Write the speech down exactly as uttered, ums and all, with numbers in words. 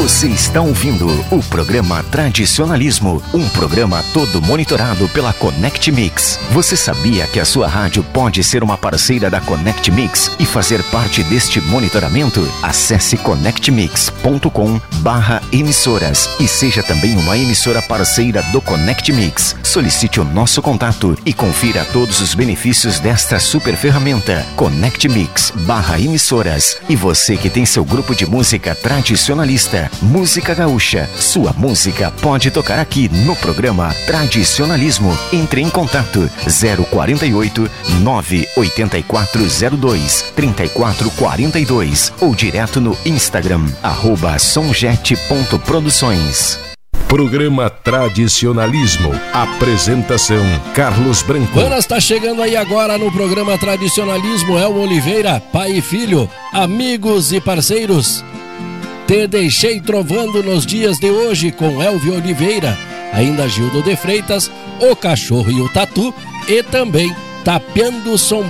Você está ouvindo o programa Tradicionalismo, um programa todo monitorado pela Connect Mix. Você sabia que a sua rádio pode ser uma parceira da Connect Mix e fazer parte deste monitoramento? Acesse connect mix ponto com barra emissoras e seja também uma emissora parceira do Connect Mix. Solicite o nosso contato e confira todos os benefícios desta super ferramenta. Connect Mix barra emissoras. E você que tem seu grupo de música tradicionalista, música gaúcha, sua música pode tocar aqui no programa Tradicionalismo. Entre em contato zero quarenta e oito, nove oitenta e quatro zero dois, trinta e quatro quarenta e dois ou direto no Instagram, arroba somjet ponto produções. Programa Tradicionalismo. Apresentação Carlos Branco. Buenas, está chegando aí agora no programa Tradicionalismo Elmo Oliveira, pai e filho, amigos e parceiros. Te deixei trovando nos dias de hoje com Elvio Oliveira, ainda Gildo de Freitas, o Cachorro e o Tatu e também Tapeando Som